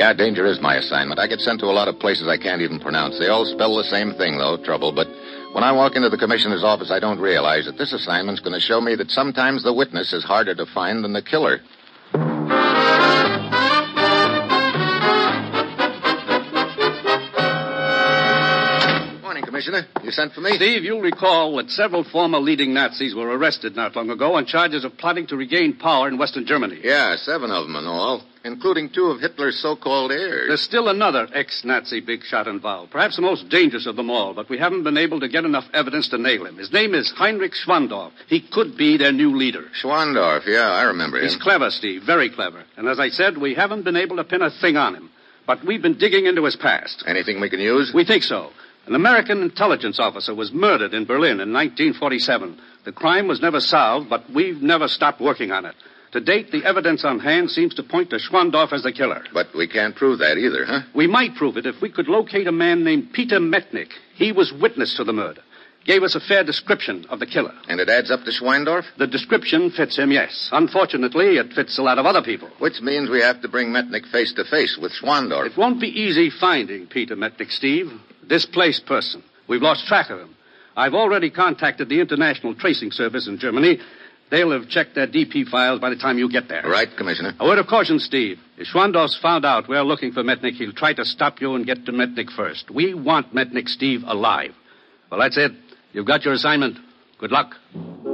Yeah, danger is my assignment. I get sent to a lot of places I can't even pronounce. They all spell the same thing, though, trouble. But when I walk into the commissioner's office, I don't realize that this assignment's going to show me that sometimes the witness is harder to find than the killer. Commissioner, you sent for me? Steve, you'll recall that several former leading Nazis were arrested not long ago on charges of plotting to regain power in Western Germany. Yeah, 7 of them in all, including 2 of Hitler's so-called heirs. There's still another ex-Nazi big shot involved, perhaps the most dangerous of them all, but we haven't been able to get enough evidence to nail him. His name is Heinrich Schwandorf. He could be their new leader. Schwandorf, yeah, I remember him. He's clever, Steve, very clever. And as I said, we haven't been able to pin a thing on him. But we've been digging into his past. Anything we can use? We think so. An American intelligence officer was murdered in Berlin in 1947. The crime was never solved, but we've never stopped working on it. To date, the evidence on hand seems to point to Schwandorf as the killer. But we can't prove that either, huh? We might prove it if we could locate a man named Peter Metnick. He was witness to the murder. Gave us a fair description of the killer. And it adds up to Schwandorf? The description fits him, yes. Unfortunately, it fits a lot of other people. Which means we have to bring Metnick face to face with Schwandorf. It won't be easy finding Peter Metnick, Steve. Displaced person. We've lost track of him. I've already contacted the International Tracing Service in Germany. They'll have checked their DP files by the time you get there. Right, Commissioner. A word of caution, Steve. If Schwandorf's found out we're looking for Metnick, he'll try to stop you and get to Metnick first. We want Metnick, Steve, alive. Well, that's it. You've got your assignment. Good luck.